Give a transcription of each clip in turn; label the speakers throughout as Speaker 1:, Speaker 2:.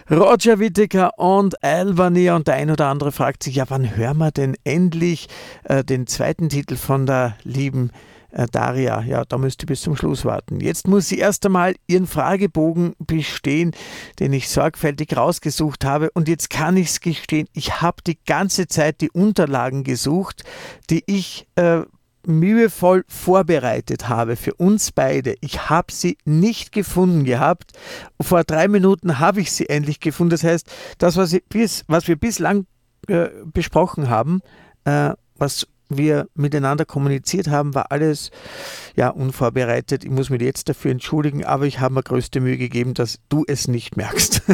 Speaker 1: Roger Whittaker und Albany, und der ein oder andere fragt sich, ja, wann hören wir denn endlich den zweiten Titel von der lieben Daria? Ja, da müsst ihr bis zum Schluss warten. Jetzt muss sie erst einmal ihren Fragebogen bestehen, den ich sorgfältig rausgesucht habe, und jetzt kann ich es gestehen, ich habe die ganze Zeit die Unterlagen gesucht, die ich mühevoll vorbereitet habe für uns beide. Ich habe sie nicht gefunden gehabt. Vor 3 Minuten habe ich sie endlich gefunden. Das heißt, das, was wir bislang besprochen haben, was wir miteinander kommuniziert haben, war alles unvorbereitet. Ich muss mich jetzt dafür entschuldigen, aber ich habe mir größte Mühe gegeben, dass du es nicht merkst.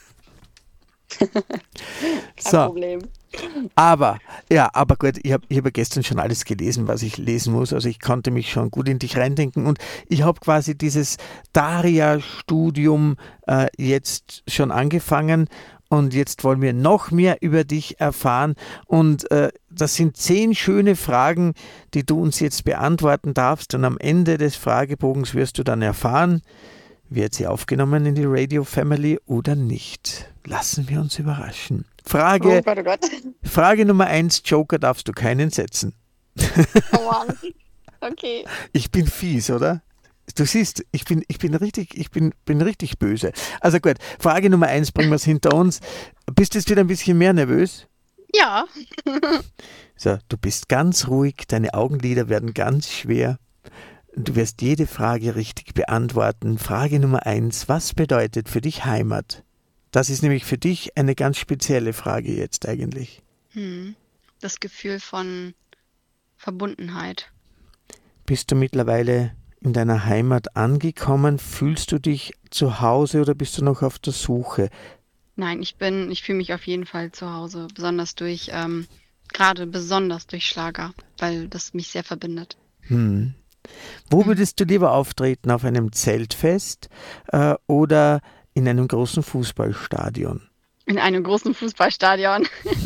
Speaker 2: Kein Problem.
Speaker 1: Aber gut, ich hab ja gestern schon alles gelesen, was ich lesen muss. Also ich konnte mich schon gut in dich reindenken, und ich habe quasi dieses Daria-Studium jetzt schon angefangen, und jetzt wollen wir noch mehr über dich erfahren, und das sind 10 schöne Fragen, die du uns jetzt beantworten darfst, und am Ende des Fragebogens wirst du dann erfahren, wird sie aufgenommen in die Radio Family oder nicht. Lassen wir uns überraschen. Frage Nummer 1, Joker darfst du keinen setzen.
Speaker 2: Oh Mann. Okay.
Speaker 1: Ich bin fies, oder? Du siehst, ich bin richtig böse. Also gut, Frage Nummer 1, bringen wir es hinter uns. Bist du jetzt wieder ein bisschen mehr nervös?
Speaker 2: Ja.
Speaker 1: So, du bist ganz ruhig, deine Augenlider werden ganz schwer. Du wirst jede Frage richtig beantworten. Frage Nummer 1, was bedeutet für dich Heimat? Das ist nämlich für dich eine ganz spezielle Frage jetzt eigentlich.
Speaker 2: Das Gefühl von Verbundenheit.
Speaker 1: Bist du mittlerweile in deiner Heimat angekommen? Fühlst du dich zu Hause oder bist du noch auf der Suche?
Speaker 2: Nein, ich fühle mich auf jeden Fall zu Hause, besonders durch Schlager, weil das mich sehr verbindet.
Speaker 1: Wo würdest du lieber auftreten? Auf einem Zeltfest oder in einem großen Fußballstadion?
Speaker 2: In einem großen Fußballstadion.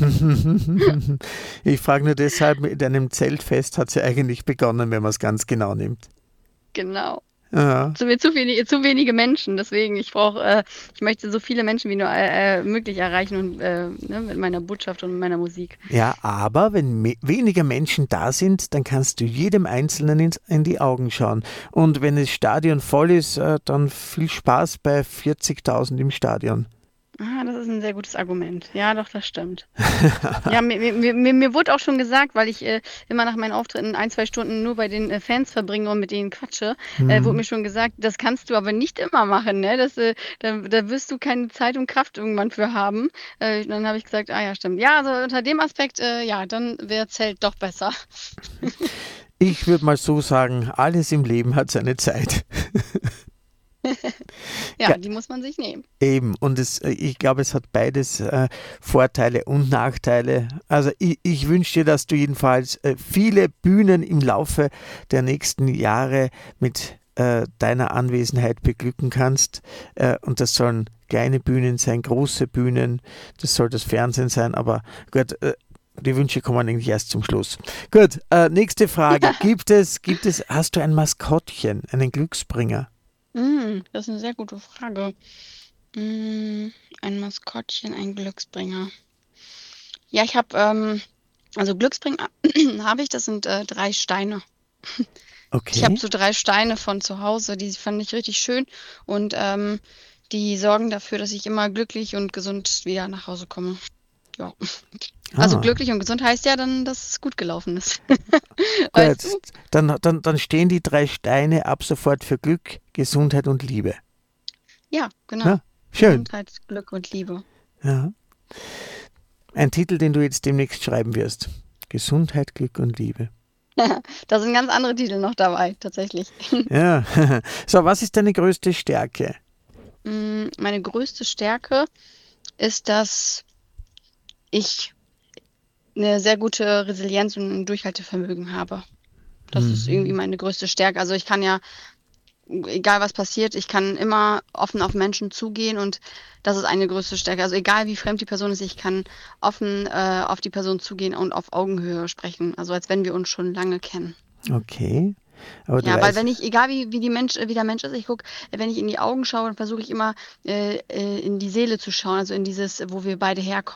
Speaker 1: Ich frage nur deshalb, mit einem Zeltfest hat es ja eigentlich begonnen, wenn man es ganz genau nimmt.
Speaker 2: Genau.
Speaker 1: Ja.
Speaker 2: Zu wenige Menschen, deswegen ich möchte so viele Menschen wie nur möglich erreichen und mit meiner Botschaft und mit meiner Musik.
Speaker 1: Ja, aber wenn weniger Menschen da sind, dann kannst du jedem Einzelnen in die Augen schauen. Und wenn das Stadion voll ist, dann viel Spaß bei 40.000 im Stadion.
Speaker 2: Das ist ein sehr gutes Argument. Ja, doch, das stimmt. Ja, mir wurde auch schon gesagt, weil ich immer nach meinen Auftritten 1-2 Stunden nur bei den Fans verbringe und mit denen quatsche, wurde mir schon gesagt, das kannst du aber nicht immer machen, ne? Da wirst du keine Zeit und Kraft irgendwann für haben. Dann habe ich gesagt, ja, stimmt. Ja, also unter dem Aspekt, dann wäre Zelt doch besser.
Speaker 1: Ich würde mal so sagen, alles im Leben hat seine Zeit.
Speaker 2: Ja, die muss man sich nehmen.
Speaker 1: Eben, und ich glaube, es hat beides Vorteile und Nachteile. Also ich wünsche dir, dass du jedenfalls viele Bühnen im Laufe der nächsten Jahre mit deiner Anwesenheit beglücken kannst. Und das sollen kleine Bühnen sein, große Bühnen, das soll das Fernsehen sein, aber gut, die Wünsche kommen eigentlich erst zum Schluss. Gut, nächste Frage. Hast du ein Maskottchen, einen Glücksbringer?
Speaker 2: Das ist eine sehr gute Frage. Ein Maskottchen, ein Glücksbringer. Ja, ich habe, also Glücksbringer habe ich, das sind 3 Steine.
Speaker 1: Okay.
Speaker 2: Ich habe so 3 Steine von zu Hause, die fand ich richtig schön, und die sorgen dafür, dass ich immer glücklich und gesund wieder nach Hause komme. Ja. Also glücklich und gesund heißt ja dann, dass es gut gelaufen ist. Weißt du?
Speaker 1: Dann stehen die 3 Steine ab sofort für Glück, Gesundheit und Liebe.
Speaker 2: Ja, genau.
Speaker 1: Ja, schön.
Speaker 2: Gesundheit, Glück und Liebe.
Speaker 1: Ja. Ein Titel, den du jetzt demnächst schreiben wirst. Gesundheit, Glück und Liebe.
Speaker 2: Da sind ganz andere Titel noch dabei, tatsächlich.
Speaker 1: Ja. So, was ist deine größte Stärke?
Speaker 2: Meine größte Stärke ist, dass ich eine sehr gute Resilienz und ein Durchhaltevermögen habe. Das ist irgendwie meine größte Stärke. Also ich kann ja, egal was passiert, ich kann immer offen auf Menschen zugehen, und das ist eine größte Stärke. Also egal wie fremd die Person ist, ich kann offen auf die Person zugehen und auf Augenhöhe sprechen. Also als wenn wir uns schon lange kennen.
Speaker 1: Okay. Aber du
Speaker 2: Ja, weil
Speaker 1: weißt,
Speaker 2: wenn ich, egal wie der Mensch ist, ich gucke, wenn ich in die Augen schaue, dann versuche ich immer in die Seele zu schauen, also in dieses, wo wir beide herkommen.